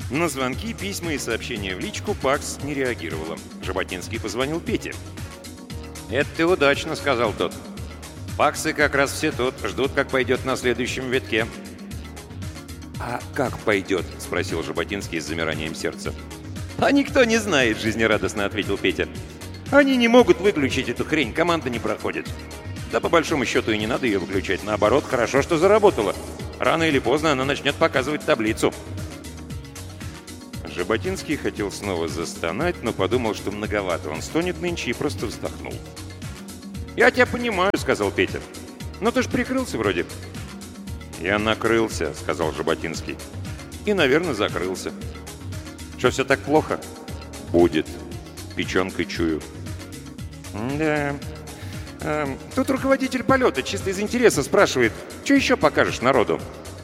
На звонки, письма и сообщения в личку Пакс не реагировала. Жаботинский позвонил Пете. «Это ты удачно», — сказал тот. «Паксы как раз все тут, ждут, как пойдет на следующем витке». «А как пойдет?» — спросил Жаботинский с замиранием сердца. «А никто не знает», — жизнерадостно ответил Петя. «Они не могут выключить эту хрень, команда не проходит. Да по большому счету и не надо ее выключать. Наоборот, хорошо, что заработала. Рано или поздно она начнет показывать таблицу». Жаботинский хотел снова застонать, но подумал, что многовато он стонет нынче, и просто вздохнул. «Я тебя понимаю», — сказал Петя. «Но ты ж прикрылся вроде». «Я накрылся», — сказал Жаботинский. «И, наверное, закрылся». «Что, все так плохо?» «Будет. Печенкой чую». «Да. Тут руководитель полета чисто из интереса спрашивает, что еще покажешь народу?»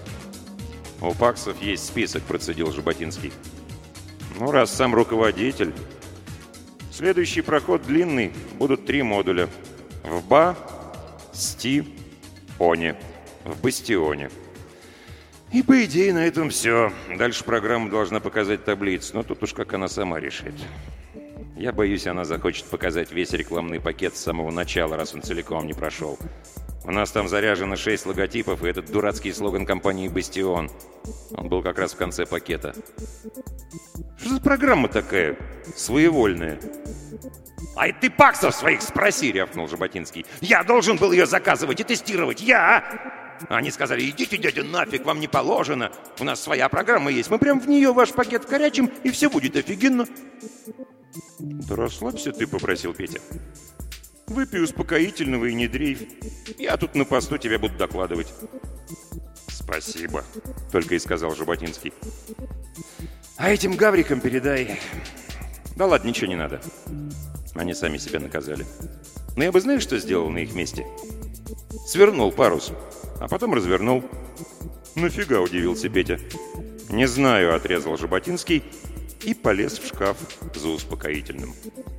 «У Паксов есть список», — процедил Жаботинский. «Ну, раз сам руководитель. Следующий проход длинный, будут 3 модуля. В БА, СТИ, ОНИ. В Бастионе. И, по идее, на этом все. Дальше программа должна показать таблицу, но тут уж как она сама решит. Я боюсь, она захочет показать весь рекламный пакет с самого начала, раз он целиком не прошел. У нас там заряжено 6 логотипов и этот дурацкий слоган компании «Бастион». Он был как раз в конце пакета. Что за программа такая своевольная? «Ай ты Паксов своих спроси!» — рявкнул Жаботинский. «Я должен был ее заказывать и тестировать! Я!» Они сказали: «Идите, дядя, нафиг, вам не положено. У нас своя программа есть. Мы прям в нее ваш пакет вкорячим, и все будет офигенно». «Да расслабься ты», — попросил Петя. «Выпей успокоительного и не дрейфь. Я тут на посту тебя буду докладывать». «Спасибо», — только и сказал Жаботинский. «А этим гаврикам передай...» «Да ладно, ничего не надо. Они сами себя наказали. Но я бы, знаешь, что сделал на их месте? Свернул парус, а потом развернул». «Нафига?» — удивился Петя. «Не знаю», — отрезал Жаботинский и полез в шкаф за успокоительным.